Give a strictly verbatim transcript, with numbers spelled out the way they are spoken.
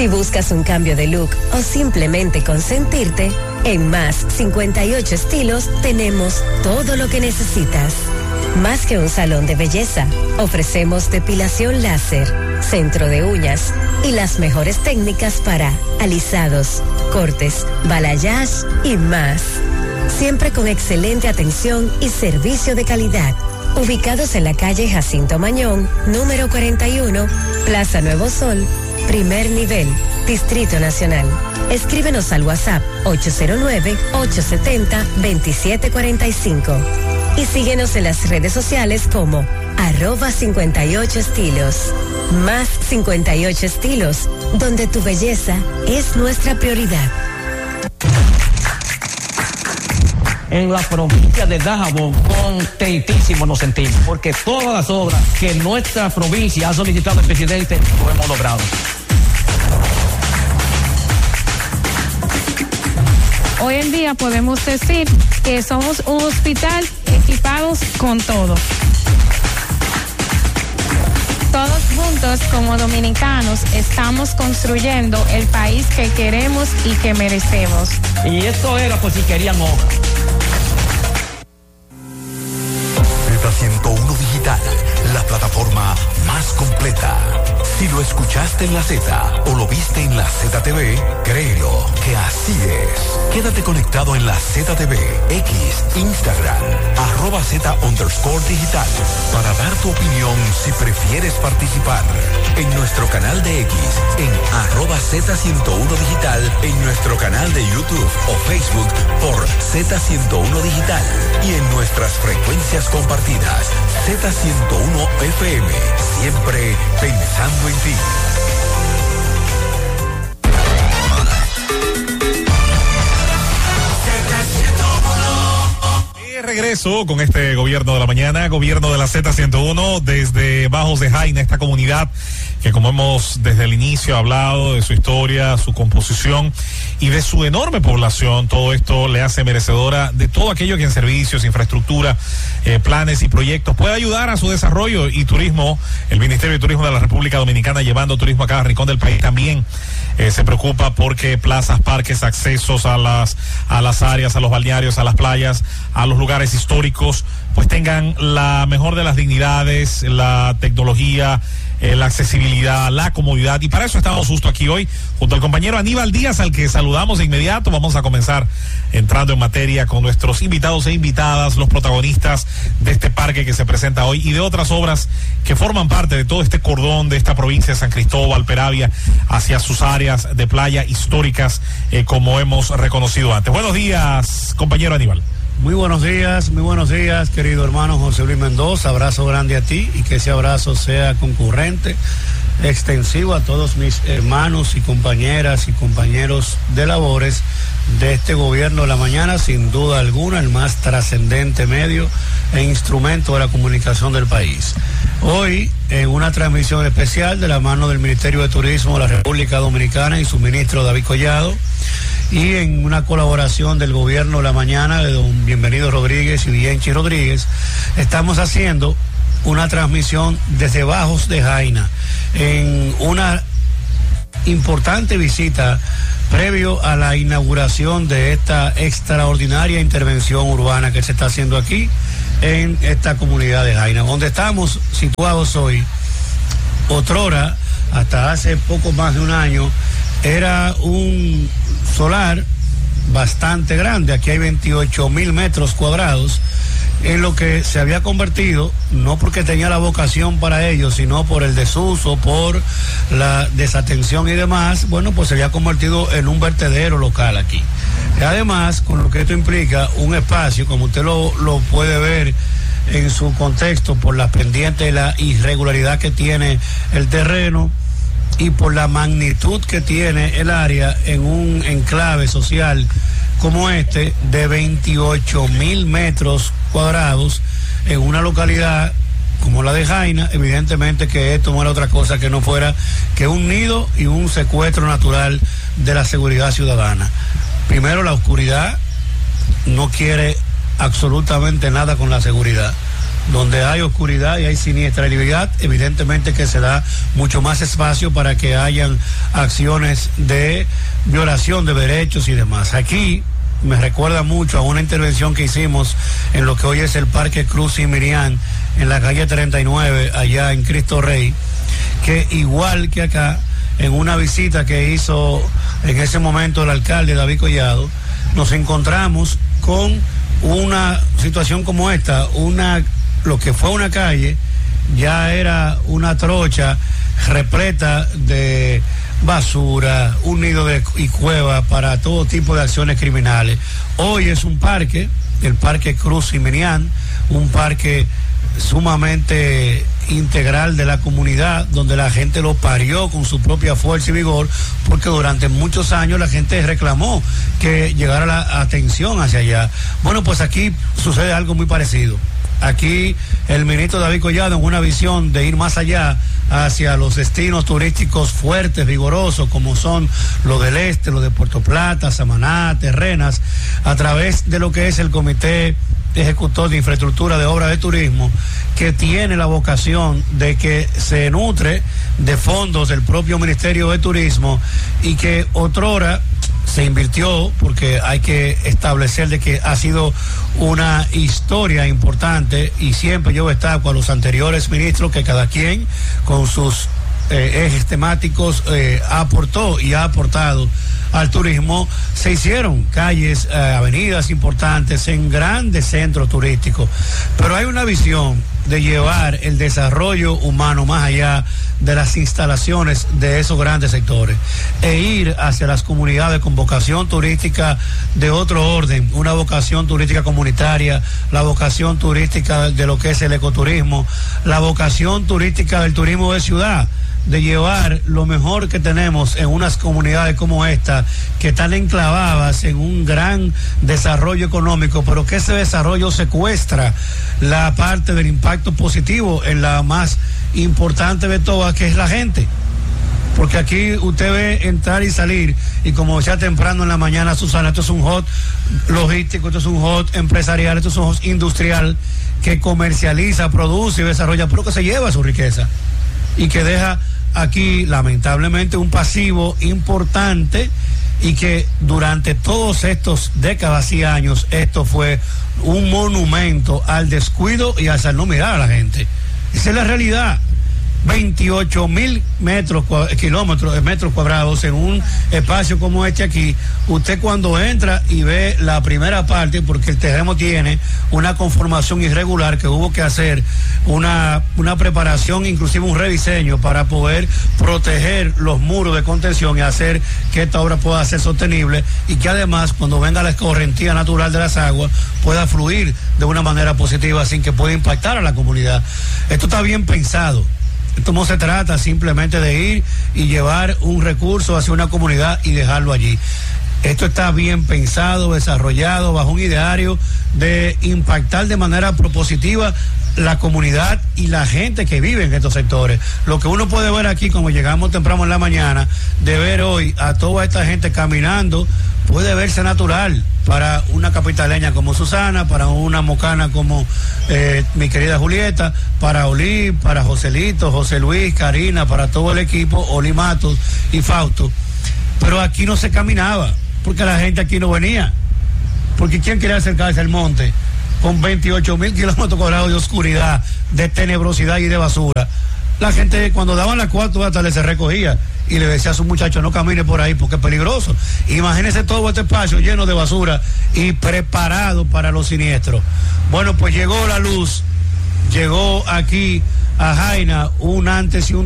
Si buscas un cambio de look o simplemente consentirte, en Más cincuenta y ocho Estilos tenemos todo lo que necesitas. Más que un salón de belleza, ofrecemos depilación láser, centro de uñas y las mejores técnicas para alisados, cortes, balayage y más. Siempre con excelente atención y servicio de calidad. Ubicados en la calle Jacinto Mañón, número cuarenta y uno, Plaza Nuevo Sol, primer nivel, Distrito Nacional. Escríbenos al WhatsApp ocho cero nueve, ocho siete cero, dos siete cuatro cinco y síguenos en las redes sociales como arroba cincuenta y ocho estilos. Más cincuenta y ocho Estilos, donde tu belleza es nuestra prioridad. En la provincia de Dajabón, contentísimo nos sentimos, porque todas las obras que nuestra provincia ha solicitado al presidente lo hemos logrado. Hoy en día podemos decir que somos un hospital equipados con todo. Todos juntos como dominicanos estamos construyendo el país que queremos y que merecemos. Y esto era por si querían obra. Z ciento uno Digital, la plataforma más completa. Si lo escuchaste en la Z o lo viste en la Z T V, créelo que así es. Quédate conectado en la Z T V, X, Instagram, arroba Z underscore digital, para dar tu opinión si prefieres participar. En nuestro canal de X, en arroba Z ciento uno Digital, en nuestro canal de YouTube o Facebook por Z ciento uno Digital y en nuestras frecuencias compartidas, Z ciento uno F M, siempre pensando en ti. Regreso con este gobierno de la mañana, gobierno de la Z ciento uno desde Bajos de Jaina, esta comunidad que, como hemos desde el inicio hablado de su historia, su composición y de su enorme población. Todo esto le hace merecedora de todo aquello que en servicios, infraestructura, eh, planes y proyectos puede ayudar a su desarrollo y turismo. El Ministerio de Turismo de la República Dominicana, llevando turismo a cada rincón del país, también eh, se preocupa porque plazas, parques, accesos a las a las áreas, a los balnearios, a las playas, a los lugares históricos, pues tengan la mejor de las dignidades, la tecnología, eh, la accesibilidad, la comodidad, y para eso estamos justo aquí hoy junto al compañero Aníbal Díaz, al que saludamos de inmediato. Vamos a comenzar entrando en materia con nuestros invitados e invitadas, los protagonistas de este parque que se presenta hoy y de otras obras que forman parte de todo este cordón de esta provincia de San Cristóbal, Peravia, hacia sus áreas de playa históricas, eh, como hemos reconocido antes. Buenos días, compañero Aníbal. Muy buenos días, muy buenos días, querido hermano José Luis Mendoza. Abrazo grande a ti y que ese abrazo sea concurrente, extensivo a todos mis hermanos y compañeras y compañeros de labores de este gobierno de la mañana, sin duda alguna el más trascendente medio e instrumento de la comunicación del país. Hoy, en una transmisión especial de la mano del Ministerio de Turismo de la República Dominicana y su ministro David Collado, y en una colaboración del gobierno de la mañana de don Bienvenido Rodríguez y Bienchi Rodríguez, estamos haciendo una transmisión desde Bajos de Jaina, en una importante visita previo a la inauguración de esta extraordinaria intervención urbana que se está haciendo aquí en esta comunidad de Jaina, donde estamos situados hoy. Otrora, hasta hace poco más de un año, era un solar bastante grande. Aquí hay veintiocho mil metros cuadrados, en lo que se había convertido, no porque tenía la vocación para ello, sino por el desuso, por la desatención y demás. Bueno, pues se había convertido en un vertedero local aquí. Y además, con lo que esto implica, un espacio, como usted lo, lo puede ver en su contexto, por las pendientes y la irregularidad que tiene el terreno, y por la magnitud que tiene el área en un enclave social como este, de veintiocho mil metros cuadrados, en una localidad como la de Jaina. Evidentemente que esto no era otra cosa que no fuera que un nido y un secuestro natural de la seguridad ciudadana. Primero, la oscuridad no quiere absolutamente nada con la seguridad. donde hay oscuridad y hay siniestralidad, evidentemente que se da mucho más espacio para que hayan acciones de violación de derechos y demás. Aquí me recuerda mucho a una intervención que hicimos en lo que hoy es el Parque Cruz y Miriam, en la calle treinta y nueve, allá en Cristo Rey, que igual que acá, en una visita que hizo en ese momento el alcalde David Collado, nos encontramos con una situación como esta, una lo que fue una calle, ya era una trocha repleta de basura, un nido de y cueva para todo tipo de acciones criminales. Hoy es un parque, el Parque Cruz y Miriam, un parque sumamente integral de la comunidad, donde la gente lo parió con su propia fuerza y vigor, porque durante muchos años la gente reclamó que llegara la atención hacia allá. Bueno, pues aquí sucede algo muy parecido. Aquí el ministro David Collado, en una visión de ir más allá hacia los destinos turísticos fuertes, vigorosos, como son los del este, los de Puerto Plata, Samaná, Terrenas, a través de lo que es el Comité Ejecutor de Infraestructura de Obras de Turismo, que tiene la vocación de que se nutre de fondos del propio Ministerio de Turismo y que otrora se invirtió, porque hay que establecer de que ha sido una historia importante y siempre yo destaco a los anteriores ministros que cada quien con sus eh, ejes temáticos eh, aportó y ha aportado al turismo. Se hicieron calles, eh, avenidas importantes en grandes centros turísticos, pero hay una visión de llevar el desarrollo humano más allá de las instalaciones de esos grandes sectores e ir hacia las comunidades con vocación turística de otro orden, una vocación turística comunitaria, la vocación turística de lo que es el ecoturismo, la vocación turística del turismo de ciudad, de llevar lo mejor que tenemos en unas comunidades como esta, que están enclavadas en un gran desarrollo económico, pero que ese desarrollo secuestra la parte del impacto positivo en la más importante de todas, que es la gente. Porque aquí usted ve entrar y salir, y como decía temprano en la mañana Susana, esto es un hot logístico, esto es un hot empresarial, esto es un hot industrial que comercializa, produce y desarrolla, pero que se lleva su riqueza y que deja aquí lamentablemente un pasivo importante, y que durante todos estos décadas y años esto fue un monumento al descuido y al no mirar a la gente. Esa es la realidad. veintiocho mil metros, kilómetros, metros cuadrados en un espacio como este aquí. Usted cuando entra y ve la primera parte, porque el terreno tiene una conformación irregular que hubo que hacer una, una preparación, inclusive un rediseño para poder proteger los muros de contención y hacer que esta obra pueda ser sostenible, y que además cuando venga la escorrentía natural de las aguas pueda fluir de una manera positiva sin que pueda impactar a la comunidad. Esto está bien pensado. Esto no se trata simplemente de ir y llevar un recurso hacia una comunidad y dejarlo allí. Esto está bien pensado, desarrollado bajo un ideario de impactar de manera propositiva la comunidad y la gente que vive en estos sectores. Lo que uno puede ver aquí, como llegamos temprano en la mañana, de ver hoy a toda esta gente caminando, puede verse natural para una capitaleña como Susana, para una mocana como eh, mi querida Julieta, para Oli, para Joselito, José Luis, Karina, para todo el equipo, Oli Matos y Fausto. Pero aquí no se caminaba, porque la gente aquí no venía. Porque ¿quién quería acercarse al monte con veintiocho mil kilómetros cuadrados de oscuridad, de tenebrosidad y de basura? La gente cuando daban las cuatro de la tarde se recogía y le decía a su muchacho: no camine por ahí porque es peligroso. Imagínese todo este espacio lleno de basura y preparado para los siniestros. Bueno, pues llegó la luz, llegó aquí a Jaina un antes y un